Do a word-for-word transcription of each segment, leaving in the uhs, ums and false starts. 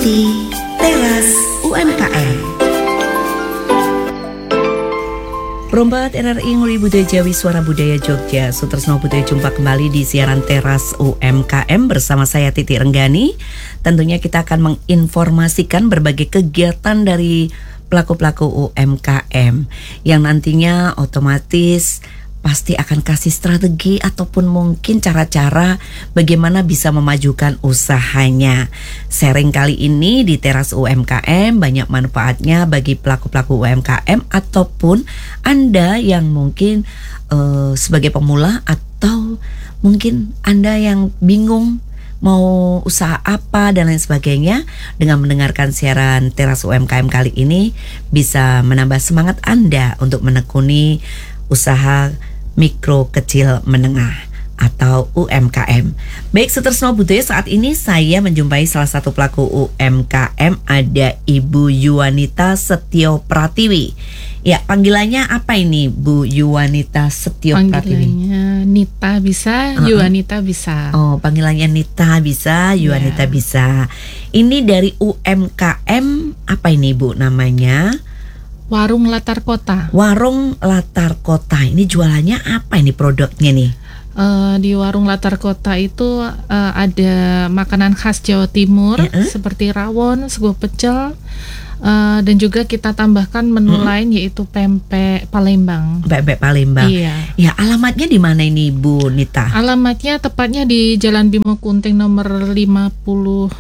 Ikuti Teras U M K M. Perombakan R R I Nguri Budaya Jawi Suara Budaya Jogja. Sutresno Budaya, jumpa kembali di siaran Teras U M K M bersama saya Titi Renggani. Tentunya kita akan menginformasikan berbagai kegiatan dari pelaku-pelaku U M K M yang nantinya otomatis pasti akan kasih strategi ataupun mungkin cara-cara bagaimana bisa memajukan usahanya. Sharing kali ini di Teras U M K M banyak manfaatnya bagi pelaku-pelaku U M K M ataupun Anda yang mungkin uh, sebagai pemula atau mungkin Anda yang bingung mau usaha apa dan lain sebagainya. Dengan mendengarkan siaran Teras U M K M kali ini bisa menambah semangat Anda untuk menekuni usaha mikro kecil menengah atau U M K M. Baik, Sutresno Budaya, saat ini saya menjumpai salah satu pelaku U M K M, ada Ibu Yuwanita Setio Pratiwi. Ya, panggilannya apa ini Bu Yuwanita Setio Pratiwi? Panggilannya Nita bisa, uh-uh. Yuwanita bisa. Oh, panggilannya Nita bisa, Yuwanita yeah. bisa. Ini dari U M K M apa ini Bu namanya? Warung Latar Kota. Warung Latar Kota. Ini jualannya apa ini produknya nih? Uh, di Warung Latar Kota itu uh, ada makanan khas Jawa Timur uh-uh. seperti rawon, sego pecel, uh, dan juga kita tambahkan menu uh-uh. lain yaitu pempek Palembang. Pempek Palembang. Iya. Ya, alamatnya di mana ini Bu Nita? Alamatnya tepatnya di Jalan Bimo Kunting nomor lima puluh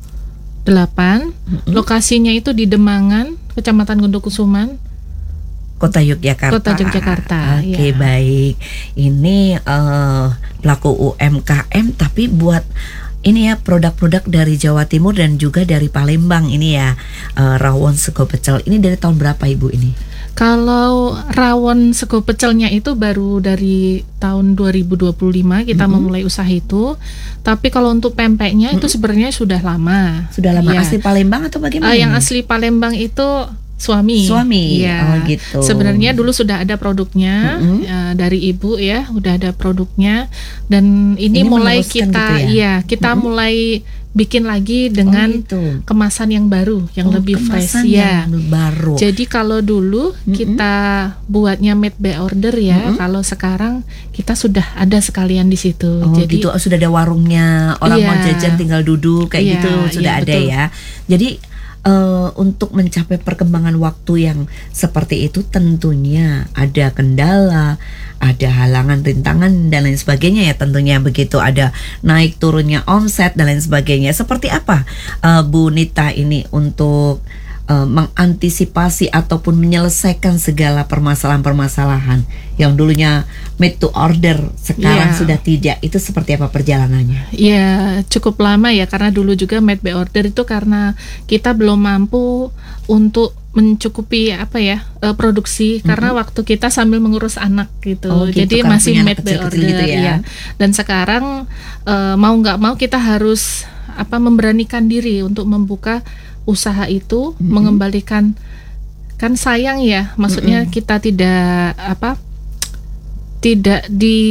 delapan. Uh-uh. Lokasinya itu di Demangan, Kecamatan Gondokusuman, Kota Yogyakarta. Kota Yogyakarta. Oke, okay, ya. Baik. Ini uh, pelaku U M K M tapi buat ini ya produk-produk dari Jawa Timur dan juga dari Palembang ini ya. Uh, rawon sego pecel. Ini dari tahun berapa Ibu ini? Kalau rawon sego pecelnya itu baru dari tahun dua ribu dua puluh lima kita mm-hmm. memulai usaha itu. Tapi kalau untuk pempeknya mm-hmm. itu sebenarnya sudah lama. Sudah lama. Ya. Asli Palembang atau bagaimana? Uh, yang asli Palembang itu suami. Suami. Ya. Oh gitu. Sebenarnya dulu sudah ada produknya mm-hmm. uh, dari ibu ya, udah ada produknya dan ini, ini mulai kita gitu ya? ya kita mm-hmm. mulai bikin lagi dengan oh, gitu. kemasan yang baru, yang oh, lebih fresh ya. Baru. Jadi kalau dulu mm-hmm. kita buatnya made by order ya, mm-hmm. kalau sekarang kita sudah ada sekalian di situ. Oh, jadi gitu. Sudah ada warungnya, orang iya, mau jajan tinggal duduk kayak iya, gitu sudah iya, ada betul. ya. Jadi uh, untuk mencapai perkembangan waktu yang seperti itu tentunya ada kendala, ada halangan, rintangan dan lain sebagainya ya, tentunya begitu, ada naik turunnya omset dan lain sebagainya. Seperti apa uh, Bu Nita ini untuk uh, mengantisipasi ataupun menyelesaikan segala permasalahan-permasalahan yang dulunya made to order sekarang yeah. sudah tidak, itu seperti apa perjalanannya? Ya cukup lama ya, karena dulu juga made by order itu karena kita belum mampu untuk mencukupi apa ya uh, produksi mm-hmm. karena waktu kita sambil mengurus anak gitu, oh, gitu jadi kan, masih made by order gitu ya. ya. Dan sekarang uh, mau nggak mau kita harus apa memberanikan diri untuk membuka usaha itu, mm-hmm. mengembalikan, kan sayang ya, maksudnya mm-hmm. kita tidak apa tidak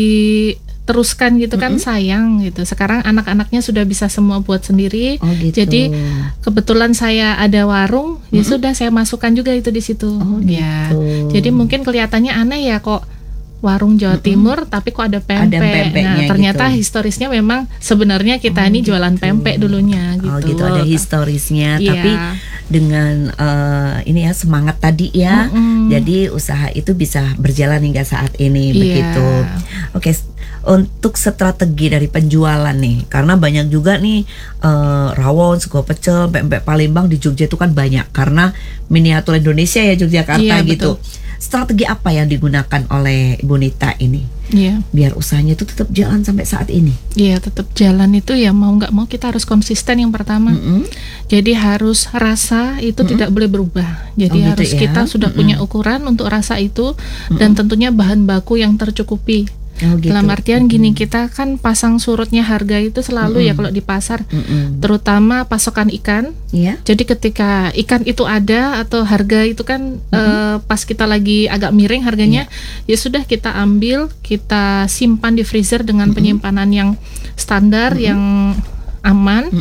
diteruskan gitu kan, mm-hmm. sayang gitu. Sekarang anak-anaknya sudah bisa semua buat sendiri. Oh, gitu. Jadi kebetulan saya ada warung, mm-hmm. ya sudah saya masukkan juga itu di situ. Oh, ya. gitu. Jadi mungkin kelihatannya aneh ya, kok warung Jawa mm-hmm. Timur tapi kok ada pempek. Ada nah, ternyata gitu. Historisnya memang sebenarnya kita oh, ini gitu. Jualan pempek dulunya gitu. Oh, gitu, ada historisnya. Yeah. Tapi dengan uh, ini ya semangat tadi ya. Mm-hmm. Jadi usaha itu bisa berjalan hingga saat ini, yeah. begitu. Oke, untuk strategi dari penjualan nih, karena banyak juga nih uh, rawon, sego pecel, pempek Palembang di Jogja itu kan banyak karena miniatur Indonesia ya Yogyakarta, yeah, gitu. Betul. Strategi apa yang digunakan oleh Ibu Nita ini? Iya. Biar usahanya itu tetap jalan sampai saat ini. Iya, tetap jalan itu ya mau nggak mau kita harus konsisten yang pertama. Mm-hmm. Jadi harus rasa itu mm-hmm. tidak boleh berubah. Jadi oh, harus gitu ya? Kita sudah mm-hmm. punya ukuran untuk rasa itu mm-hmm. dan tentunya bahan baku yang tercukupi. Oh, gitu. Dalam artian gini, mm-hmm. kita kan pasang surutnya harga itu selalu mm-hmm. ya kalau di pasar, mm-hmm. terutama pasokan ikan. Yeah. Jadi ketika ikan itu ada atau harga itu kan mm-hmm. uh, pas kita lagi agak miring harganya, yeah. ya sudah kita ambil, kita simpan di freezer dengan mm-hmm. penyimpanan yang standar, mm-hmm. yang aman. Mm-hmm.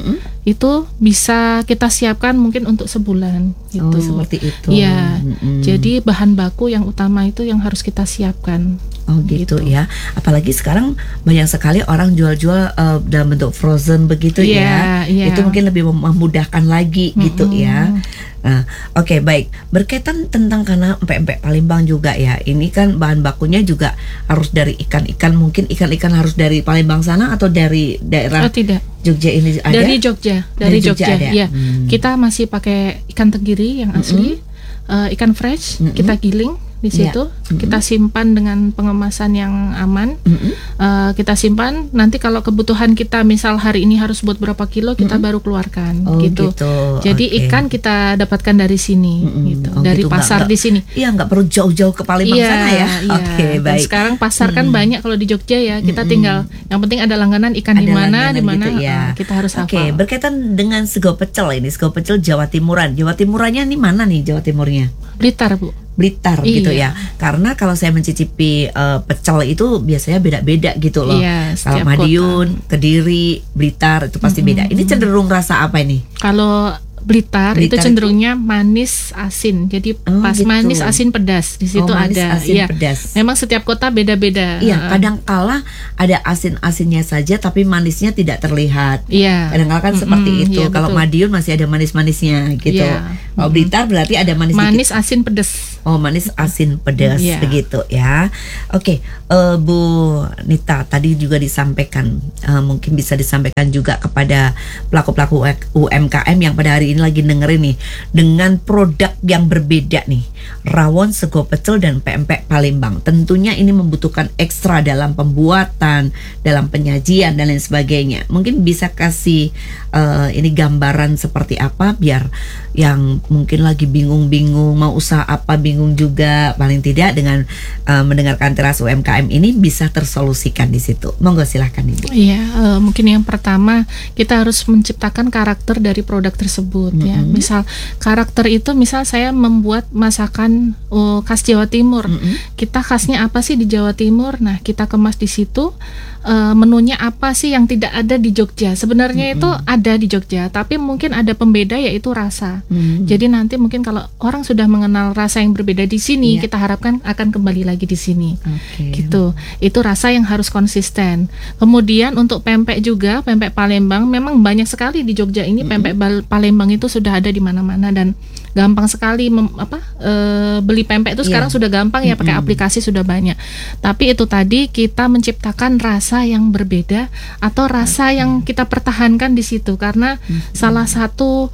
itu bisa kita siapkan mungkin untuk sebulan gitu. Oh, seperti itu. Iya. Mm-mm. Jadi bahan baku yang utama itu yang harus kita siapkan. Oh gitu, Gitu. ya. Apalagi sekarang banyak sekali orang jual-jual uh, dalam bentuk frozen begitu ya. Iya, iya. Itu mungkin lebih memudahkan lagi gitu Mm-mm. ya. Nah, oke baik. Berkaitan tentang karena empek-empek Palembang juga ya. Ini kan bahan bakunya juga harus dari ikan-ikan. Mungkin ikan-ikan harus dari Palembang sana atau dari daerah Oh tidak. Jogja ini ada? Dari Jogja, Dari dari, Jogja Jogja. ada? Iya. Hmm. Kita masih pakai ikan tenggiri yang asli, eh, ikan fresh, Mm-mm. kita giling di Iya. situ, kita simpan dengan pengemasan yang aman. Mm-mm. Eh, kita simpan. Nanti kalau kebutuhan kita, misal hari ini harus buat berapa kilo, kita Mm-mm. baru keluarkan. Oh gitu. gitu. Jadi Oke. ikan kita dapatkan dari sini, Mm-mm. gitu, Oh, dari gitu. pasar Nggak- di sini. Iya, nggak perlu jauh-jauh ke Palembang Iya, sana ya. iya. Oke, Dan baik. sekarang pasar kan Hmm. banyak kalau di Jogja ya. Kita Mm-mm. tinggal, yang penting ada langganan ikan di Ada mana, langganan di mana gitu ya. eh, kita harus Oke, hafal. berkaitan dengan sego pecel ini, sego pecel Jawa Timuran. Jawa Timurannya ini mana nih Jawa Timurnya? Blitar, Bu. Blitar Iya. gitu ya. Karena kalau saya mencicipi eh, pecel itu biasanya beda-beda gitu loh. Iya, Kalau setiap Madiun, Kediri, Blitar itu pasti beda. Ini cenderung rasa apa ini? Kalau Blitar, itu Blitar cenderungnya manis asin. Jadi Oh, pas gitu. manis asin pedas di situ Oh, manis, ada. asin, Iya. pedas. Memang setiap kota beda-beda. Iya, Heeh. kadang kala ada asin-asinnya saja tapi manisnya tidak terlihat. Iya. Kadang-kala kan seperti Mm-mm, itu. iya, Kalau betul. Madiun masih ada manis-manisnya gitu. Iya. Kalau Mm-mm. Blitar berarti ada manis dikit. Manis asin pedas. Oh, manis asin pedas Iya. begitu ya. Oke, eh, Bu Nita tadi juga disampaikan, eh, mungkin bisa disampaikan juga kepada pelaku-pelaku U M K M yang pada hari ini lagi dengerin nih, dengan produk yang berbeda nih, rawon, sego pecel dan pempek Palembang. Tentunya ini membutuhkan ekstra dalam pembuatan, dalam penyajian dan lain sebagainya. Mungkin bisa kasih eh, ini gambaran seperti apa biar yang mungkin lagi bingung-bingung mau usaha apa, bingung juga, paling tidak dengan uh, mendengarkan Teras U M K M ini bisa tersolusikan di situ. Monggo silahkan Ibu. Iya, eh, mungkin yang pertama kita harus menciptakan karakter dari produk tersebut ya. Mm-mm. Misal karakter itu, misal saya membuat masakan oh, khas Jawa Timur. Mm-mm. Kita khasnya apa sih di Jawa Timur? Nah, kita kemas di situ. eh, menunya apa sih yang tidak ada di Jogja? Sebenarnya itu ada di Jogja, tapi mungkin ada pembeda yaitu rasa. Mm-mm. Jadi nanti mungkin kalau orang sudah mengenal rasa yang berbeda di sini, Iya. kita harapkan akan kembali lagi di sini. Oke. Gitu. Itu rasa yang harus konsisten. Kemudian untuk pempek juga, pempek Palembang memang banyak sekali di Jogja ini. Pempek Bal- Palembang itu sudah ada di mana-mana dan gampang sekali mem- apa eh, beli pempek itu sekarang Iya. sudah gampang ya, pakai Mm-mm. aplikasi sudah banyak. Tapi itu tadi kita menciptakan rasa yang berbeda atau rasa yang kita pertahankan di situ, karena salah satu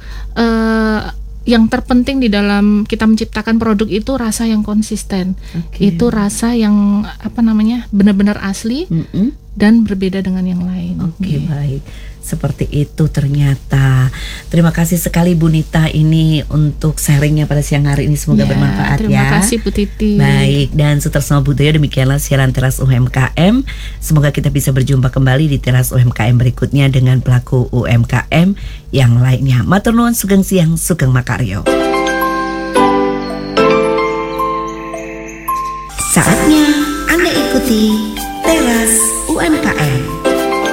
eh, yang terpenting di dalam kita menciptakan produk itu rasa yang konsisten. Oke. Itu rasa yang apa namanya benar-benar asli Mm-mm. dan berbeda dengan yang lain. Oke, Iya. baik. Seperti itu ternyata. Terima kasih sekali Bu Nita ini untuk sharingnya pada siang hari ini. Semoga Ya, bermanfaat terima ya. kasih Bu Titi. Baik, dan Sutresno Budaya, demikianlah siaran Teras U M K M. Semoga kita bisa berjumpa kembali di Teras U M K M berikutnya dengan pelaku U M K M yang lainnya. Matur nuwun, sugeng siang, sugeng makaryo. Saatnya Anda ikuti Teras